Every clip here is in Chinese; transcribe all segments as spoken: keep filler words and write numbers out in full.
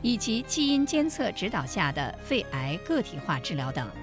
以及基因监测指导下的肺癌个体化治疗等。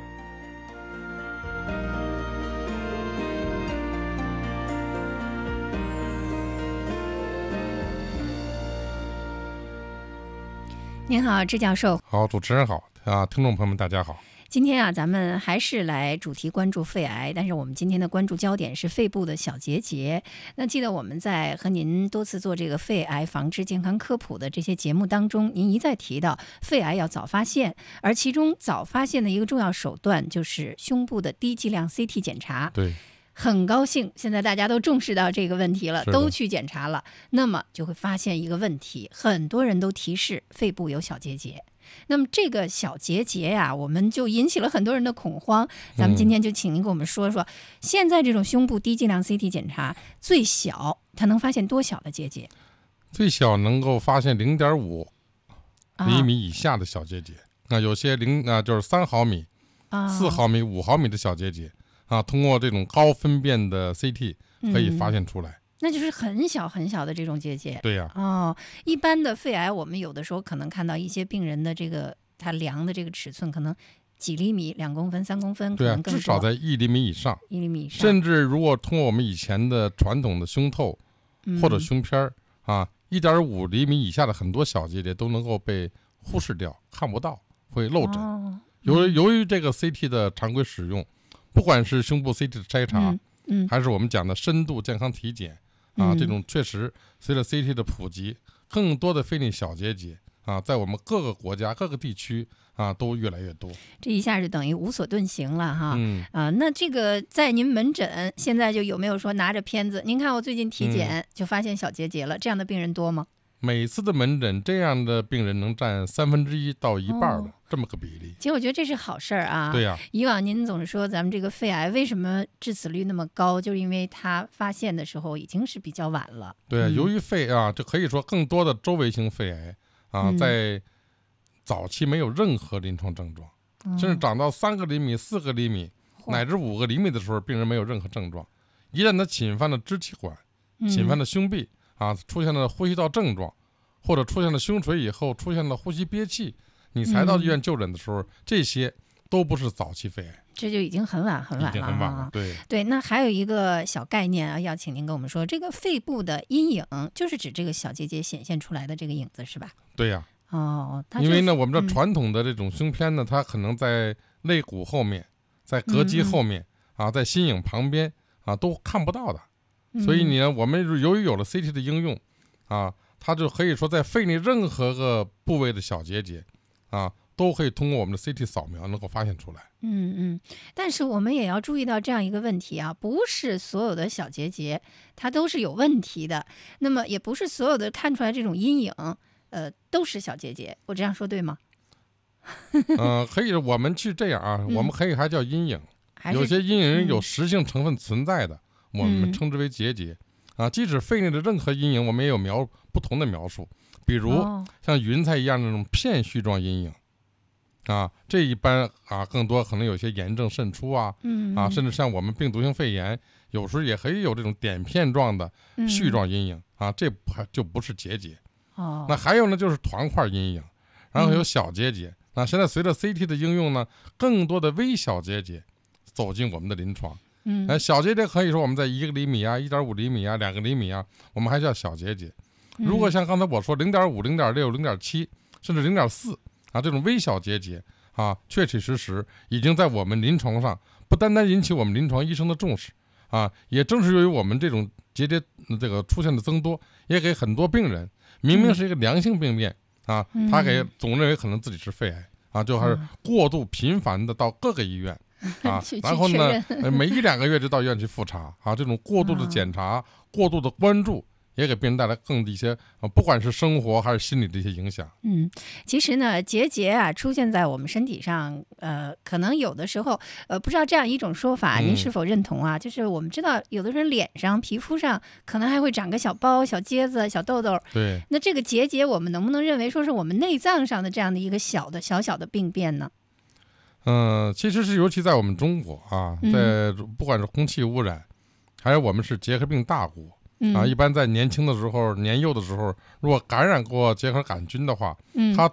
您好，支教授。 好，主持人好啊，听众朋友们大家好。 今天啊，咱们还是来主题关注肺癌，但是我们今天的关注焦点是肺部的小结节。那记得我们在和您多次做这个肺癌防治健康科普的这些节目当中，您一再提到肺癌要早发现，而其中早发现的一个重要手段就是胸部的低剂量 C T 检查。 对， 很高兴现在大家都重视到这个问题了，都去检查了，那么就会发现一个问题，很多人都提示肺部有小结节。那么这个小结节呀，我们就引起了很多人的恐慌。咱们今天就请您跟我们说说，嗯、现在这种胸部低剂量 C T 检查最小它能发现多小的结节？ 最小能够发现 零点五 厘米以下的小结节。那、啊、有些零啊就是三毫米、四、啊、毫米、五毫米的小结节啊，通过这种高分辨的 C T 可以发现出来。嗯， 那就是很小很小的这种结节。 对呀、 啊。哦，一般的肺癌，我们有的时候可能看到一些病人的这个他量的这个尺寸可能几厘米、两公分、三公分， 对啊，至少在一厘米以上， 一厘米以上。 甚至如果通过我们以前的传统的胸透或者胸片、嗯、啊，一点五厘米以下的很多小结节都能够被忽视掉，看不到，会漏诊。哦、由于由于这个 C T 的常规使用，不管是胸部 C T 的筛查， 嗯嗯、 还是我们讲的深度健康体检。啊，这种确实随着 C T 的普及，更多的肺内小结节啊，在我们各个国家、各个地区啊，都越来越多。 这一下就等于无所遁形了哈。 嗯啊，那这个在您门诊现在就有没有说拿着片子？您看我最近体检、嗯、就发现小结节了，这样的病人多吗？ 每次的门诊，这样的病人能占三分之一到一半的、哦、这么个比例。 其实我觉得这是好事儿啊。 对呀、啊。 以往您总是说咱们这个肺癌为什么致死率那么高，就是因为它发现的时候已经是比较晚了。 对啊， 嗯、 由于肺啊，这可以说更多的周围型肺癌啊， 嗯、 在早期没有任何临床症状，嗯、甚至长到三个厘米、四个厘米、哦、乃至五个厘米的时候，病人没有任何症状。一旦它侵犯了支气管、侵犯了胸壁。嗯啊，出现了呼吸道症状，或者出现了胸水以后出现了呼吸憋气，你才到医院就诊的时候，嗯、这些都不是早期肺癌， 这就已经很晚很晚了。 已经很晚了，对对。那还有一个小概念啊，要请您跟我们说，这个肺部的阴影就是指这个小结节显现出来的这个影子是吧？ 对呀、 啊。哦， 因为呢，我们这传统的这种胸片呢，嗯、它可能在肋骨后面，在膈肌后面、嗯、啊，在心影旁边啊，都看不到的。所以你呢，我们由于有了 C T 的应用，啊，它就可以说在肺内任何个部位的小结节，啊，都可以通过我们的 C T 扫描能够发现出来。 嗯嗯，但是我们也要注意到这样一个问题啊，不是所有的小结节它都是有问题的，那么也不是所有的看出来这种阴影，呃，都是小结节。我这样说对吗？ 嗯、呃，可以，我们去这样啊，嗯、我们可以还叫阴影，有些阴影有实性成分存在的。嗯我们称之为结节，啊，即使肺内的任何阴影，我们也有描不同的描述，比如像云彩一样的那种片絮状阴影，啊，这一般啊更多可能有些炎症渗出啊，啊，甚至像我们病毒性肺炎，有时候也可以有这种点片状的絮状阴影，啊，这不就不是结节。 哦， 那还有呢，就是团块阴影，然后有小结节。那现在随着 C T 的应用呢，更多的微小结节走进我们的临床。 嗯， 呃，小结节可以说我们在一个厘米啊、一点五厘米啊、两个厘米啊，我们还叫小结节。如果像刚才我说零点五、零点六、零点七，甚至零点四啊这种微小结节啊，确确实实已经在我们临床上不单单引起我们临床医生的重视啊，也正是由于我们这种结节这个出现的增多，也给很多病人明明是一个良性病变啊，他给总认为可能自己是肺癌啊，就还是过度频繁的到各个医院。啊，然后呢，每一两个月就到医院去复查啊，这种过度的检查、啊、过度的关注，也给病人带来更一些啊，不管是生活还是心理的一些影响。 嗯，其实呢，结节啊出现在我们身体上，呃，可能有的时候，呃，不知道这样一种说法，您是否认同啊？嗯、就是我们知道，有的人脸上、皮肤上可能还会长个小包、小疖子、小痘痘。 对。 那这个结节，我们能不能认为说是我们内脏上的这样的一个小的小小的病变呢？ 嗯、呃，其实是尤其在我们中国啊，在不管是空气污染，还是我们是结核病大国、嗯、啊，一般在年轻的时候、年幼的时候，如果感染过结核杆菌的话，嗯，它